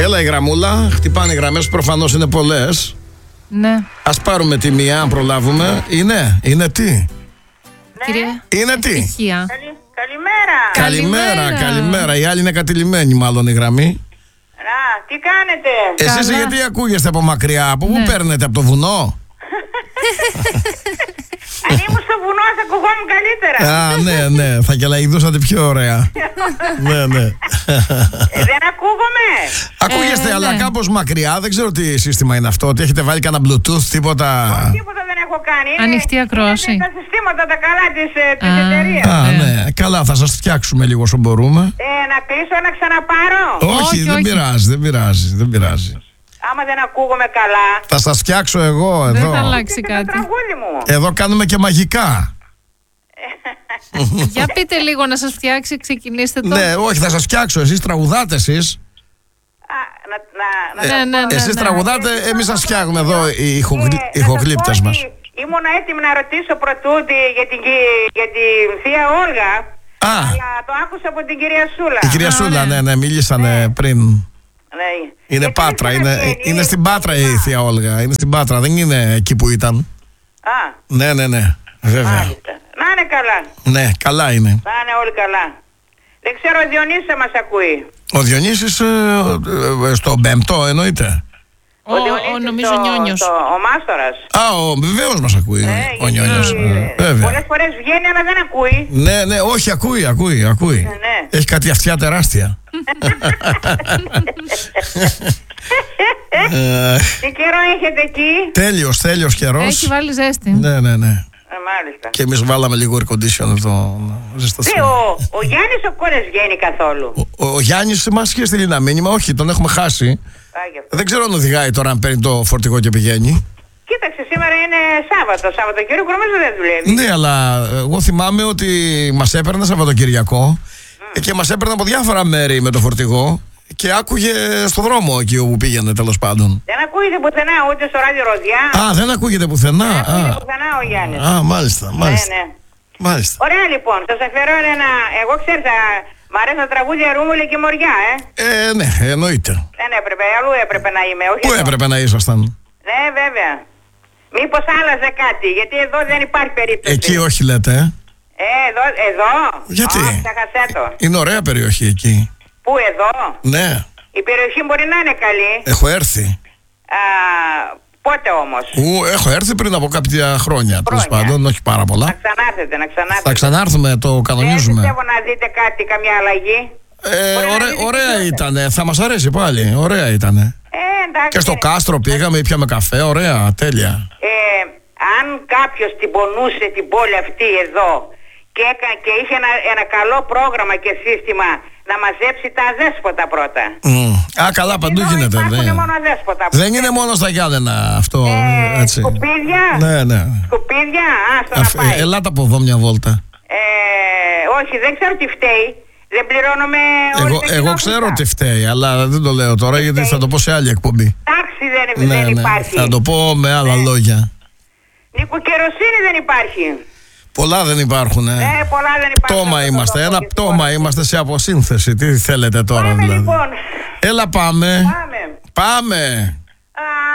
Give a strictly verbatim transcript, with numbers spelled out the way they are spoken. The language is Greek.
Έλα η γραμμούλα, χτυπάνε οι γραμμές, προφανώς είναι πολλές. Ναι. Ας πάρουμε τη μία αν προλάβουμε. Είναι, είναι τι. Κυρία. Είναι τι. Ευτυχία. Καλη- Καλημέρα. Καλημέρα, Καλημέρα. καλημέρα. Η άλλη είναι κατηλημένη μάλλον η γραμμή. Να, τι κάνετε? Εσείς Καλά. γιατί ακούγεστε από μακριά, από πού Ναι. παίρνετε, από το βουνό? Αν ήμουν στο βουνό θα ακουγόμουν καλύτερα. Α, ναι, ναι, θα κελαϊδούσατε πιο ωραία. Ναι, ναι. Ε, δεν ακούγομαι. Ακούγεστε, Ε, αλλά ναι. κάπως μακριά. Δεν ξέρω τι σύστημα είναι αυτό. Ότι έχετε βάλει κανένα Bluetooth, τίποτα. Τίποτα δεν έχω κάνει. Είναι- Ανοιχτή ακρόαση. Είναι τα συστήματα τα καλά της, ε, της Α. εταιρείας. Α, Ε. ναι. Καλά, θα σας φτιάξουμε λίγο όσο μπορούμε. Ε, να κλείσω να ξαναπάρω. Όχι, Όχι, δεν όχι. πειράζει, δεν πειράζει, δεν πειράζει. Άμα δεν ακούγομαι καλά. Θα σας φτιάξω εγώ Δεν θα εδώ. αλλάξει Και το κάτι. τραγούδι μου. Εδώ κάνουμε και μαγικά. Για πείτε λίγο να σας φτιάξει, ξεκινήστε το. Ναι, όχι, θα σας φτιάξω. Εσείς τραγουδάτε εσείς. Α, να, να, να Ναι, το ναι, πω. ναι. Εσείς τραγουδάτε, εμείς σας φτιάχνουμε εδώ οι Ε, ηχογλυ- να ηχογλύπτες σας πω μας. ότι ήμουν έτοιμη να ρωτήσω πρωτού τη- για την, κυ- για την θεία Όλγα. Α. Αλλά το άκουσα από την κυρία Σούλα. Η κυρία Α, Σούλα, ωραία. ναι, ναι, μίλησανε πριν. Ναι. Είναι Γιατί Πάτρα, δεν είναι, βγαίνει. είναι στην Πάτρα η θεία Όλγα. Είναι στην Πάτρα, δεν είναι εκεί που ήταν. Α, Ναι, ναι, ναι, βέβαια. μάλιστα. Να είναι καλά. Ναι, καλά είναι. Να είναι όλοι καλά. Δεν ξέρω, ο Διονύσης θα μας ακούει. Ο Διονύσης ε, ε, στο Μπέμπτο εννοείται. Ο, ο, νομίζω Νιόνιος. Το, ο Μάστορας. Α, ο, βεβαίως μας ακούει Ε, ο γιατί, Νιόνιος. ε, ε, Βέβαια. Πολλές φορές βγαίνει αλλά δεν ακούει. Ναι, ναι, όχι, ακούει, ακούει, ακούει. ναι. Έχει κάτι αυτιά τεράστια. Ε, Τι καιρό έχετε εκεί? Τέλειος, τέλειος καιρός. Έχει βάλει ζέστη. Ναι, ναι, ναι. Ε, μάλιστα. Και εμείς βάλαμε λίγο air condition εδώ να Τι, ζεστασούμε. ο, ο Γιάννης ο Κόρες βγαίνει καθόλου. Ο, ο Γιάννης μας είχε στείλει ένα μήνυμα, όχι, τον έχουμε χάσει. Άγιο. Δεν ξέρω αν οδηγάει τώρα, αν παίρνει το φορτηγό και πηγαίνει. Κοίταξε, σήμερα είναι Σάββατο. Σαββατοκύριακο νομίζω δεν δουλεύει. Ναι, αλλά εγώ θυμάμαι ότι μας έπαιρνε Σαββατοκυριακό και μας έπαιρνε από διάφορα μέρη με το φορτηγό και άκουγε στο δρόμο εκεί όπου πήγαινε, τέλος πάντων. Δεν ακούγεται πουθενά ούτε στο ράδιο Ροδιά. Α, δεν ακούγεται πουθενά. Δεν ακούγεται Α, πουθενά ο Γιάννης. α, μάλιστα, μάλιστα. Ναι, ναι. Μάλιστα. Ωραία λοιπόν, σας αφιερώνω ένα. Εγώ ξέρετε, μ' αρέσουν τα τραγούδια Ρούμουλη και Μοριά, ε. Ε, ναι, εννοείται. Δεν έπρεπε, αλλού έπρεπε να είμαι, όχι Πού εδώ. έπρεπε να ήσασταν? Ναι, βέβαια. Μήπως άλλαζε κάτι, γιατί εδώ δεν υπάρχει περίπτωση. Εκεί όχι λέτε. ε. Ε, εδώ, εδώ. Γιατί? Ω, ξέχασέ το. Είναι ωραία περιοχή εκεί. Πού εδώ? Ναι, Η περιοχή μπορεί να είναι καλή. έχω έρθει. Α, πότε όμως? Ου, έχω έρθει πριν από κάποια χρόνια, τέλος Χρόνια. πάντων, όχι πάρα Να πολλά. ξανάρθετε, να ξανάρθετε. Θα ξανάρθουμε, το Δεν κανονίζουμε. πιστεύω να δείτε κάτι, καμιά αλλαγή. Ε, Μπορεί να ωραία, δείτε ωραία τίποτα. ήτανε, θα μας αρέσει πάλι, ωραία ήτανε. Ε, εντάξει. Και στο κάστρο πήγαμε, ήπιαμε καφέ, ωραία, τέλεια. Ε, αν κάποιος την πονούσε την πόλη αυτή εδώ και, έκα- και είχε ένα, ένα καλό πρόγραμμα και σύστημα να μαζέψει τα αδέσποτα πρώτα. Μμ. Α, καλά, παντού Εδώ γίνεται. υπάρχουν Δεν, μόνο αδέσποτα. δεν είναι μόνο στα Γιάννενα αυτό, Ε, έτσι. σκουπίδια. Ναι, ναι. Σκουπίδια, άστο Αφ- να πάει. ε, ελάτε από εδώ μια βόλτα. Ε, όχι, δεν ξέρω τι φταίει. Δεν πληρώνουμε όλοι Εγώ, τα εγώ κοινόφυτα. ξέρω τι φταίει, αλλά δεν το λέω τώρα γιατί θα το πω σε άλλη εκπομπή. Τάξη δεν, Ναι, δεν ναι, υπάρχει. θα το πω με άλλα λόγια. Νοικοκαιροσύνη δεν υπάρχει. Πολλά δεν υπάρχουν. Ε. Ε, πολλά δεν υπάρχει. Πτώμα Αυτό το είμαστε, λόγο ένα και πτώμα τίποτα. είμαστε σε αποσύνθεση. Τι θέλετε τώρα Πάμε δηλαδή. λοιπόν. Έλα πάμε. Πάμε. Πάμε.